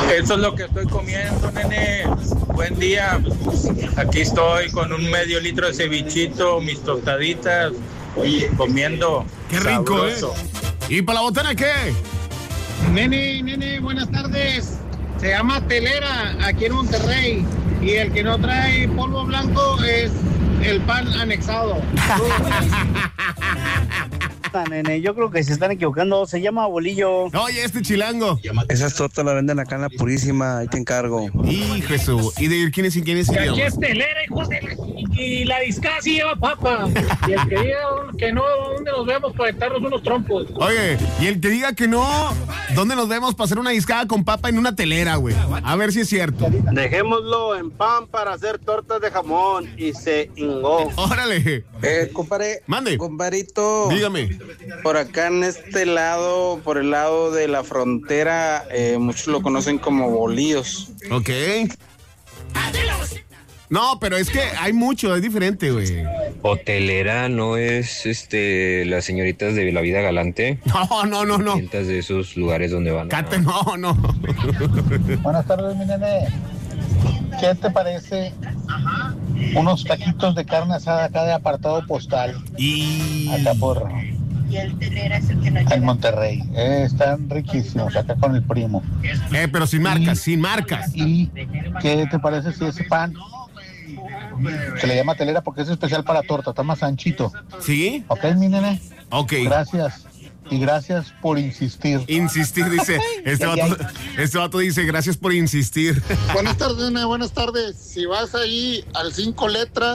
Eso es lo que estoy comiendo, nene. Buen día. Aquí estoy con un medio litro de cevichito, mis tostaditas, comiendo. Qué rico, sabroso. ¿Y para la botana qué? Nene, buenas tardes. Se llama telera aquí en Monterrey. Y el que no trae polvo blanco es el pan anexado. Nene, yo creo que se están equivocando. Se llama bolillo. Oye, este chilango. Esas tortas las venden acá en La Purísima, ahí te encargo. Hijo Jesús. ¿Y de quién es y quién es? Y aquí es telera, hijos de la... Y la discada sí lleva papa. Y el que diga que no, ¿dónde nos vemos para echarnos unos trompos? Oye, y el que diga que no, ¿dónde nos vemos para hacer una discada con papa en una telera, güey? A ver si es cierto. Dejémoslo en pan para hacer tortas de jamón. Y se hingó. Órale. Compadre. Mande. Compadrito. Dígame. Por acá en este lado, por el lado de la frontera, muchos lo conocen como bolillos. Ok. No, pero es que hay mucho, es diferente, güey. Hotelera no es las señoritas de la vida galante. No. Sientas de esos lugares donde van. Cate, no. Buenas tardes, mi nene. ¿Qué te parece unos taquitos de carne asada acá de apartado postal? Y... Acá por... Y el telera es el que no llega. En Monterrey. Están riquísimos, acá con el primo. pero sin marcas, sin marcas. ¿Y qué te parece si ese pan se le llama telera porque es especial para torta, está más anchito? ¿Sí? ¿Ok, mi nene? Ok. Gracias. Y gracias por insistir. Insistir, dice. Este vato dice, gracias por insistir. Buenas tardes, nene, buenas tardes. Si vas ahí al 5 letras,